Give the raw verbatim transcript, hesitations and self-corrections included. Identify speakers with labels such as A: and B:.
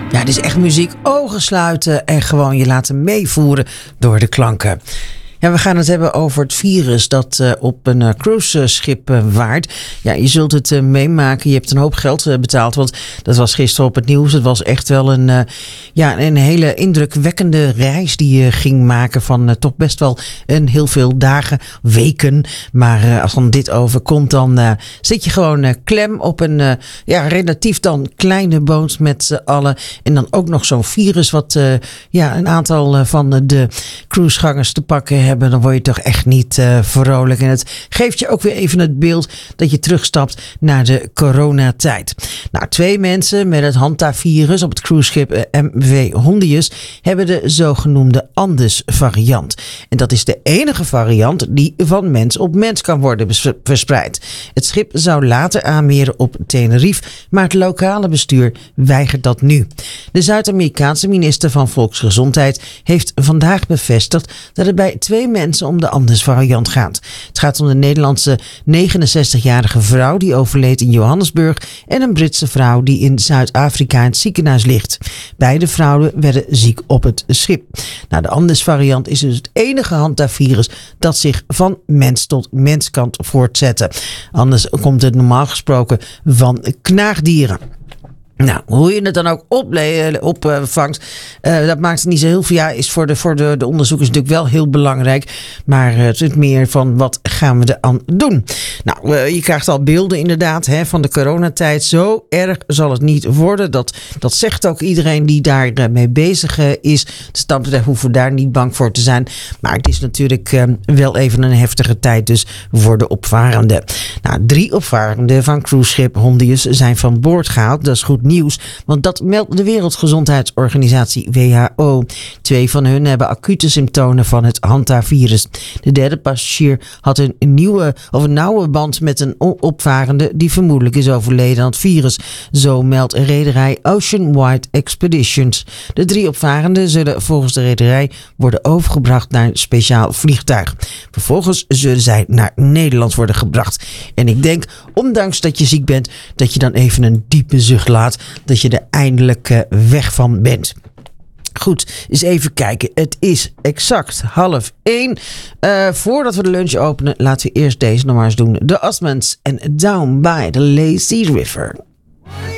A: Ja, dit is echt muziek. Ogen sluiten en gewoon je laten meevoeren door de klanken. Ja, we gaan het hebben over het virus dat uh, op een uh, cruiseschip uh, waart. Ja, je zult het uh, meemaken. Je hebt een hoop geld uh, betaald, want dat was gisteren op het nieuws. Het was echt wel een, uh, ja, een hele indrukwekkende reis die je ging maken van uh, toch best wel een heel veel dagen, weken. Maar uh, als dan dit overkomt, dan uh, zit je gewoon uh, klem op een uh, ja, relatief dan kleine boot met z'n allen. En dan ook nog zo'n virus wat uh, ja, een aantal uh, van de cruisegangers te pakken hebben. Hebben, dan word je toch echt niet uh, vrolijk. En het geeft je ook weer even het beeld dat je terugstapt naar de coronatijd. Nou, twee mensen met het hantavirus op het cruiseschip uh, M V Hondius hebben de zogenoemde Andes variant. En dat is de enige variant die van mens op mens kan worden bes- verspreid. Het schip zou later aanmeren op Tenerife, maar het lokale bestuur weigert dat nu. De Zuid-Amerikaanse minister van Volksgezondheid heeft vandaag bevestigd dat het bij twee mensen om de Andes variant gaat. Het gaat om de Nederlandse negenenzestigjarige vrouw die overleed in Johannesburg en een Britse vrouw die in Zuid-Afrika in het ziekenhuis ligt. Beide vrouwen werden ziek op het schip. Nou, de Andes variant is dus het enige hantavirus dat zich van mens tot mens kan voortzetten. Anders komt het normaal gesproken van knaagdieren. Nou, hoe je het dan ook opvangt, uh, dat maakt het niet zo heel veel. Ja, is voor de, voor de, de onderzoekers natuurlijk wel heel belangrijk. Maar uh, het is meer van wat gaan we eraan doen. Nou, uh, je krijgt al beelden inderdaad hè, van de coronatijd. Zo erg zal het niet worden. Dat, dat zegt ook iedereen die daar uh, mee bezig uh, is. Dus dat betreft hoeven we daar niet bang voor te zijn. Maar het is natuurlijk uh, wel even een heftige tijd dus voor de opvarenden. Nou, drie opvarenden van cruiseschip Hondius zijn van boord gehaald. Dat is goed nieuws, want dat meldt de Wereldgezondheidsorganisatie W H O. Twee van hun hebben acute symptomen van het hantavirus. De derde passagier had een nieuwe of een nauwe band met een opvarende die vermoedelijk is overleden aan het virus. Zo meldt rederij Ocean Wide Expeditions. De drie opvarenden zullen volgens de rederij worden overgebracht naar een speciaal vliegtuig. Vervolgens zullen zij naar Nederland worden gebracht. En ik denk, ondanks dat je ziek bent, dat je dan even een diepe zucht laat. Dat je er eindelijk uh, weg van bent. Goed, eens even kijken. Het is exact half één. Uh, voordat we de lunch openen, laten we eerst deze nog maar eens doen. De Osmonds en Down by the Lazy River.